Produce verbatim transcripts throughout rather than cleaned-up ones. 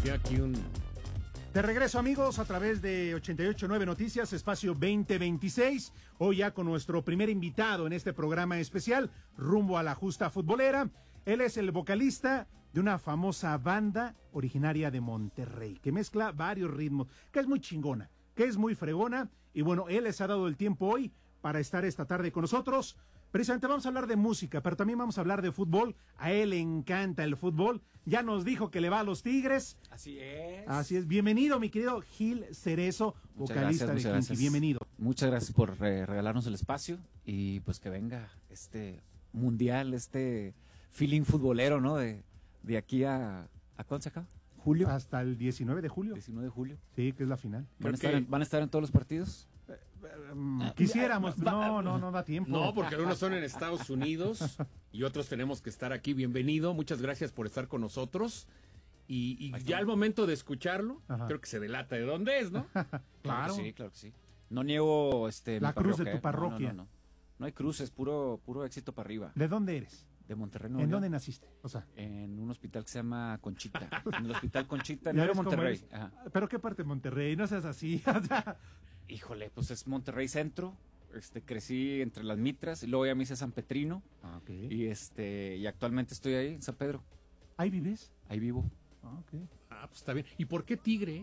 decía aquí un... De regreso, amigos, a través de ochenta y ocho punto nueve Noticias, espacio veinte veintiséis, hoy ya con nuestro primer invitado en este programa especial, rumbo a la justa futbolera. Él es el vocalista de una famosa banda originaria de Monterrey, que mezcla varios ritmos, que es muy chingona, que es muy fregona, y bueno, él les ha dado el tiempo hoy para estar esta tarde con nosotros. Precisamente vamos a hablar de música, pero también vamos a hablar de fútbol. A él le encanta el fútbol. Ya nos dijo que le va a los Tigres. Así es. Así es. Bienvenido, mi querido Gil Cerezo, Muchas vocalista gracias, de muchas Kinky. Bienvenido. Muchas gracias por eh, regalarnos el espacio y pues que venga este mundial, este feeling futbolero, ¿no? De, de aquí a... ¿A cuándo se acaba? ¿Julio? Hasta el diecinueve de julio. diecinueve de julio. Sí, que es la final. ¿Van a, estar en, ¿Van a estar en todos los partidos? Um, quisiéramos, no, no, no da tiempo. No, porque algunos son en Estados Unidos y otros tenemos que estar aquí. Bienvenido, muchas gracias por estar con nosotros. Y, y ya al momento de escucharlo, Ajá. creo que se delata de dónde es, ¿no? Claro. Claro que sí, claro que sí. No niego este, la mi cruz parroquia, de tu parroquia. No, no, no, no. No hay cruces, puro, puro éxito para arriba. ¿De dónde eres? De Monterrey, ¿En dónde naciste? O sea, en un hospital que se llama Conchita. En el hospital Conchita, en ¿Ya eres Monterrey. como eres? ¿Pero qué parte de Monterrey? No seas así. O sea, híjole, pues es Monterrey Centro. Este, crecí entre las Mitras y luego ya me hice San Petrino. Ah, okay. Y este, y actualmente estoy ahí en San Pedro. ¿Ahí vives? Ahí vivo. Ah, okay. Ah, pues está bien. ¿Y por qué Tigre?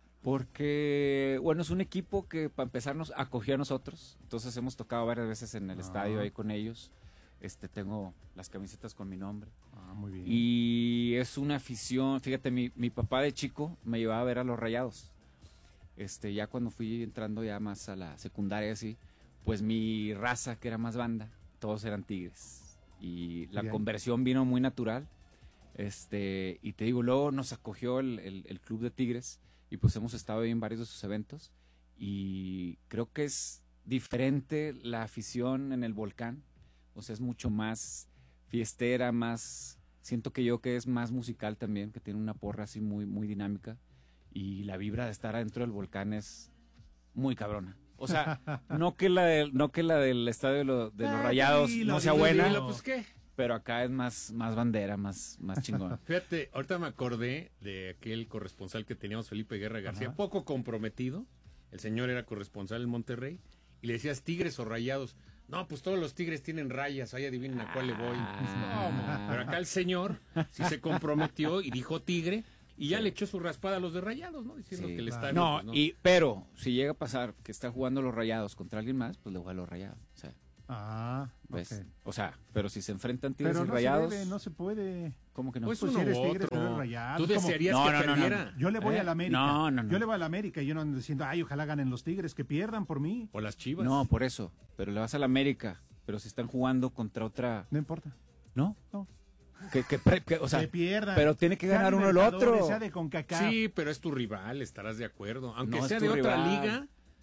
Porque, bueno, es un equipo que para empezar nos acogió a nosotros. Entonces hemos tocado varias veces en el ah. estadio ahí con ellos. Este, tengo las camisetas con mi nombre. Ah, muy bien. Y es una afición, fíjate, mi, mi papá de chico me llevaba a ver a los Rayados. Este, ya cuando fui entrando ya más a la secundaria así, pues mi raza, que era más banda, todos eran Tigres. Y la bien. Conversión vino muy natural. Este, y te digo, luego nos acogió el, el, el club de Tigres y pues hemos estado ahí en varios de sus eventos. Y creo que es diferente la afición en el Volcán. O sea, es mucho más fiestera, más... Siento que yo que es más musical también, que tiene una porra así muy, muy dinámica. Y la vibra de estar adentro del Volcán es muy cabrona. O sea, no que la del, no que la del estadio de, lo, de los ah, Rayados dilo, no sea dilo, buena, dilo, pues, ¿qué? Pero acá es más, más bandera, más, más chingón. Fíjate, ahorita me acordé de aquel corresponsal que teníamos, Felipe Guerra García, Ajá. poco comprometido. El señor era corresponsal en Monterrey. Y le decías, ¿Tigres o Rayados? No, pues todos los Tigres tienen rayas, ahí adivinen a cuál le voy. Ah. No, pero acá el señor sí se comprometió y dijo Tigre, y ya sí. le echó su raspada a los de Rayados, ¿no? Diciendo sí, que le están... No, pues, ¿no? Y, pero si llega a pasar que está jugando los Rayados contra alguien más, pues le voy a los Rayados, o sea... Ah, ¿ves? Okay. O sea, pero si se enfrentan Tigres pero y no Rayados... Se debe, no se puede. ¿Cómo que no? Pues, pues uno si eres u Tigres, otro. tú eres Rayados. Tú desearías no, que no, perdiera. No, no, no. Yo le voy ¿Eh? a la América. No, no, no. Yo le voy a la América y yo no ando diciendo, ay, ojalá ganen los Tigres, que pierdan por mí. O las Chivas. No, por eso. Pero le vas a la América. Pero si están jugando contra otra... No importa. ¿No? No. Que, que, que, que o sea, que pierdan. Pero tiene que ganar uno el otro. Sea de CONCACAF. Sí, pero es tu rival, estarás de acuerdo. Aunque no sea es de otra rival. liga.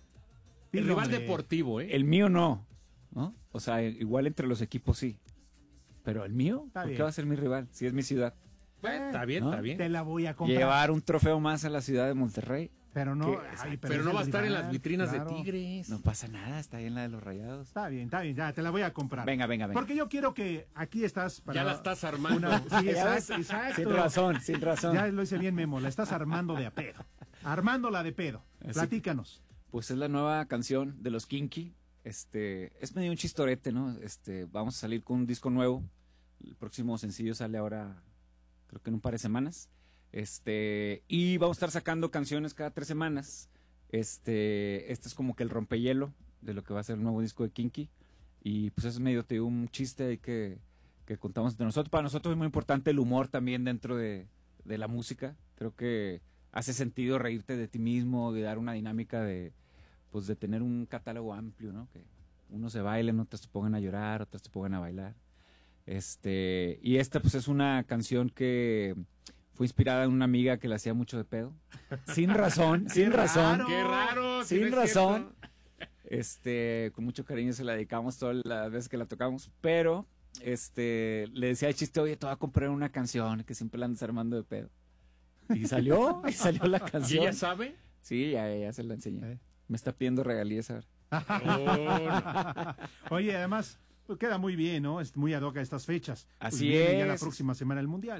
El sí, rival hombre. deportivo, ¿eh? El mío no. ¿No? O sea, igual entre los equipos sí. Pero el mío, está ¿por bien. qué va a ser mi rival? Si es mi ciudad. Bueno, está bien, ¿no? está bien. Te la voy a comprar. Llevar un trofeo más a la ciudad de Monterrey. Pero no, ay, pero, pero no va a estar rival, en las vitrinas claro. de Tigres. No pasa nada, está ahí en la de los Rayados. Está bien, está bien, ya te la voy a comprar. Venga, venga, venga. Porque yo quiero que aquí estás para... Ya la estás armando. Una... Sí, exacto, exacto. Sin razón, sin razón. Ya lo hice bien, Memo, la estás armando de a pedo. Armándola de pedo. Así, platícanos. Pues es la nueva canción de los Kinky. Este, es medio un chistorete, ¿no? Este, vamos a salir con un disco nuevo. El próximo sencillo sale ahora, creo que en un par de semanas. Este, y vamos a estar sacando canciones cada tres semanas. Este, este es como que el rompehielo de lo que va a ser el nuevo disco de Kinky. Y pues es medio, te digo, un chiste ahí que, que contamos entre nosotros. Para nosotros es muy importante el humor también dentro de, de la música. Creo que hace sentido reírte de ti mismo y dar una dinámica de, pues de tener un catálogo amplio, ¿no? Que unos se bailen, otros se pongan a llorar, otros se pongan a bailar. Este, y esta pues es una canción que fue inspirada en una amiga que le hacía mucho de pedo. Sin razón, sin raro, razón. ¡Qué raro! Sin si no razón. Este, con mucho cariño se la dedicamos todas las veces que la tocamos, pero este, le decía el chiste, oye, te voy a comprar una canción que siempre la andas armando de pedo. Y salió, y salió la canción. ¿Y ella sabe? Sí, ya, ya se la enseñé. ¿Eh? Me está pidiendo regalías ahora. Oh, no. Oye, además, pues queda muy bien, ¿no? Es muy ad hoc a estas fechas. Así pues es. Ya la próxima semana el Mundial.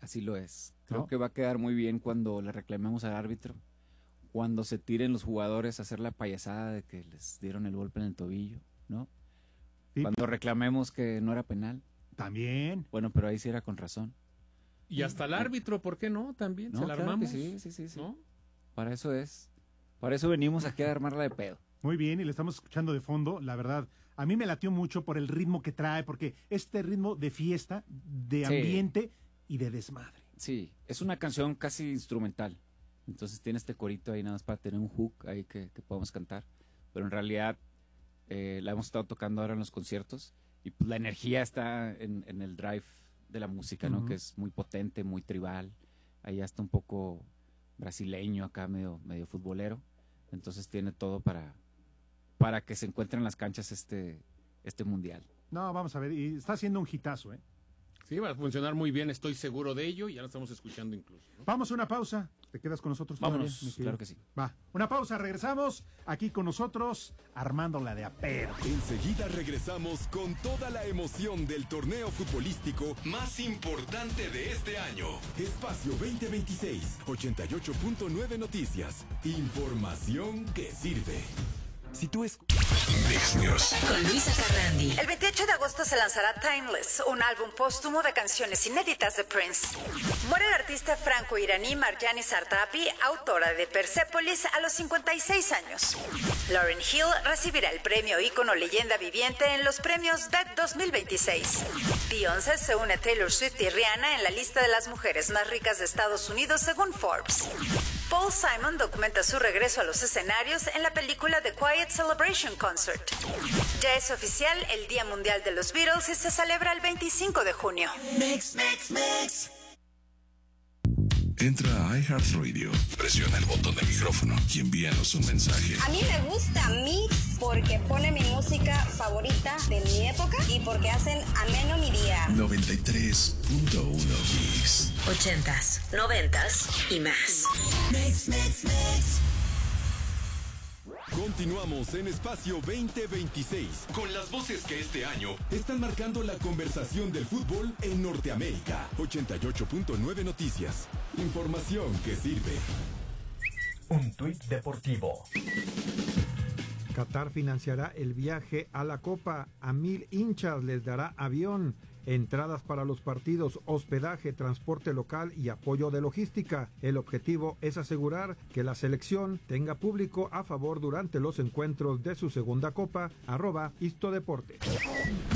Así lo es. Creo ¿No? que va a quedar muy bien cuando le reclamemos al árbitro, cuando se tiren los jugadores a hacer la payasada de que les dieron el golpe en el tobillo, ¿no? Sí. Cuando reclamemos que no era penal. También. Bueno, pero ahí sí era con razón. Y hasta el árbitro, ¿por qué no? También No, se la claro que armamos. sí, sí, sí, sí. ¿No? Para eso es. Para eso venimos aquí a armarla de pedo. Muy bien, y le estamos escuchando de fondo, la verdad. A mí me latió mucho por el ritmo que trae, porque este ritmo de fiesta, de Sí. ambiente y de desmadre. Sí, es una canción casi instrumental. Entonces tiene este corito ahí nada más para tener un hook ahí que, que podamos cantar. Pero en realidad eh, la hemos estado tocando ahora en los conciertos y pues la energía está en, en el drive de la música, ¿no? Ujú. Que es muy potente, muy tribal. Ahí está un poco brasileño acá, medio, medio futbolero. Entonces tiene todo para, para que se encuentre en las canchas este, este mundial. No, vamos a ver, y está haciendo un hitazo, ¿eh? Sí, va a funcionar muy bien, estoy seguro de ello. Ya lo estamos escuchando incluso, ¿no? Vamos a una pausa. ¿Te quedas con nosotros todavía, Vámonos, mi querido? claro que sí. Va, una pausa, regresamos aquí con nosotros, armándola de apero. Enseguida regresamos con toda la emoción del torneo futbolístico más importante de este año. Espacio veinte veintiséis, ochenta y ocho punto nueve Noticias. Información que sirve. Si tú es... Mix News. Con Luisa Carrandi. El veintiocho de agosto se lanzará Timeless, un álbum póstumo de canciones inéditas de Prince. Muere la artista franco-iraní Marjani Sartapi, autora de Persepolis, a los cincuenta y seis años. Lauryn Hill recibirá el premio Ícono Leyenda Viviente en los premios B E T dos mil veintiséis. Beyoncé se une a Taylor Swift y Rihanna en la lista de las mujeres más ricas de Estados Unidos según Forbes. Paul Simon documenta su regreso a los escenarios en la película The Quiet Celebration Concert. Ya es oficial el Día Mundial de los Beatles y se celebra el veinticinco de junio. Mix, mix, mix. Entra a iHeartRadio, presiona el botón de micrófono y envíanos un mensaje. A mí me gusta Mix porque pone mi música favorita de mi época y porque hacen ameno mi día. noventa y tres punto uno Mix. Ochentas, noventas y más. Mix, mix, mix. Continuamos en Espacio veinte veintiséis con las voces que este año están marcando la conversación del fútbol en Norteamérica. ochenta y ocho punto nueve Noticias. Información que sirve. Un tuit deportivo. Qatar financiará el viaje a la Copa. A mil hinchas les dará avión, entradas para los partidos, hospedaje, transporte local y apoyo de logística. El objetivo es asegurar que la selección tenga público a favor durante los encuentros de su segunda Copa. Arroba Isto Deportes.